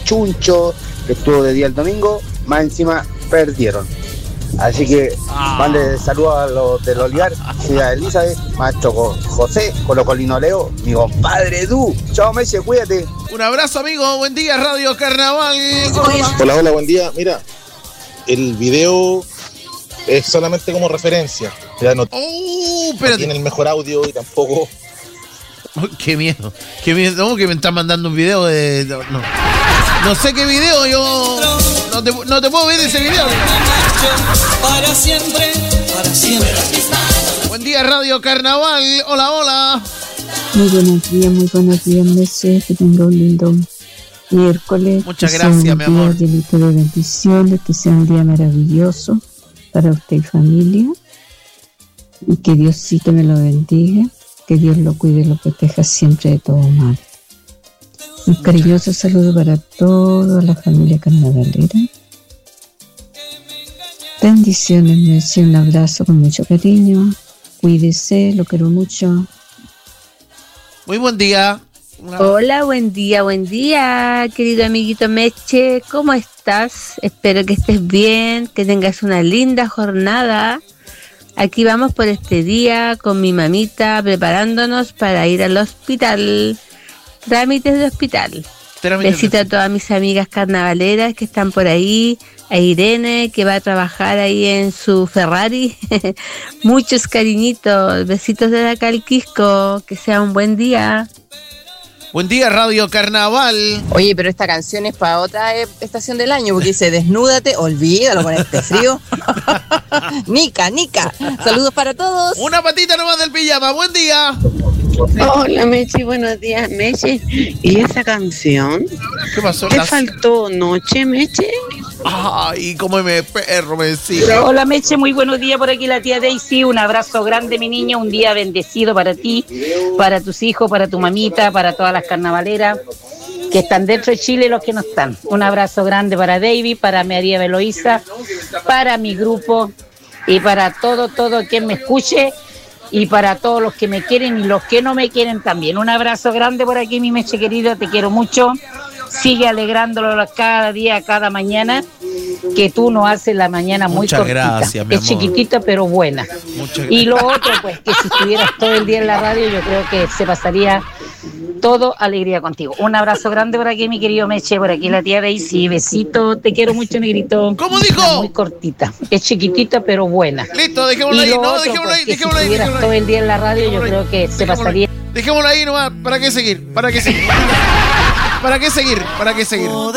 chuncho que estuvo de día el domingo, más encima perdieron. Así que mande saludos a los del Olivar, Ciudad Elizabeth, maestro José, Colocolino Leo, mi compadre Du. Chao, Messi, cuídate. Un abrazo, amigo. Buen día, Radio Carnaval. Hola, buen día. Mira, el video es solamente como referencia. Ya no tiene el mejor audio y tampoco. Oh, qué miedo. No, que me están mandando un video de. No sé qué video, yo. No te puedo ver ese video. Para siempre, para siempre. Buen día, Radio Carnaval. Hola. Muy buenos días, Messi. Que tenga un lindo miércoles. Muchas gracias, mi amor. Que sea un día llenito de bendiciones, que sea un día maravilloso para usted y familia. Y que Diosito me lo bendiga, que Dios lo cuide y lo proteja siempre de todo mal. Un cariñoso saludo para toda la familia carnavalera. Bendiciones, Messi, un abrazo con mucho cariño. Cuídese, lo quiero mucho. Muy buen día. Hola, buen día, querido amiguito Meche. ¿Cómo estás? Espero que estés bien, que tengas una linda jornada. Aquí vamos por este día con mi mamita preparándonos para ir al hospital. Trámites de hospital. Besito a todas mis amigas carnavaleras que están por ahí, a Irene que va a trabajar ahí en su Ferrari. Muchos cariñitos, besitos desde acá al Quisco, que sea un buen día. Buen día, Radio Carnaval. Oye, pero esta canción es para otra estación del año, porque dice desnúdate, olvídalo con este frío. Nica, saludos para todos. Una patita nomás del pijama, buen día. Hola, Mechi, buenos días, Mechi. ¿Y esa canción? ¿Qué pasó? ¿Qué faltó noche, Mechi? Ay, cómo me perro, me sigue. Hola, Meche, muy buenos días por aquí la tía Daisy. Un abrazo grande, mi niña. Un día bendecido para ti, para tus hijos, para tu mamita, para todas las carnavaleras que están dentro de Chile y los que no están. Un abrazo grande para David, para María Beloísa, para mi grupo y para todo quien me escuche. Y para todos los que me quieren y los que no me quieren también. Un abrazo grande por aquí, mi Meche querido, te quiero mucho. Sigue alegrándolo cada día, cada mañana, que tú nos haces la mañana muy Muchas cortita. gracias, mi es amor. Chiquitita, pero buena. Y lo otro, pues, que si estuvieras todo el día en la radio, yo creo que se pasaría todo alegría contigo. Un abrazo grande por aquí, mi querido Meche, por aquí la tía Daisy. Besito, te quiero mucho, negrito. ¿Cómo dijo? Muy cortita. Es chiquitita, pero buena. Listo, dejémoslo ahí. No, dejémoslo ahí, Si estuvieras todo el día en la radio, yo creo que se pasaría. Dejémoslo ahí nomás. ¿Para qué seguir? ¿Para qué seguir?